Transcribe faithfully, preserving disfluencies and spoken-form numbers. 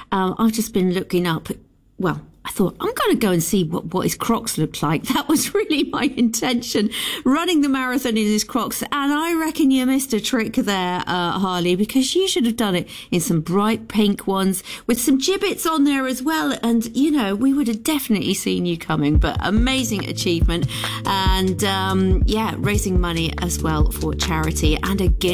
Um, I've just been looking up, well, I thought, I'm going to go and see what, what his Crocs looked like. That was really my intention, running the marathon in his Crocs. And I reckon you missed a trick there, uh, Harley, because you should have done it in some bright pink ones with some gibbets on there as well. And, you know, we would have definitely seen you coming. But amazing achievement. And, um, yeah, raising money as well for charity. And again,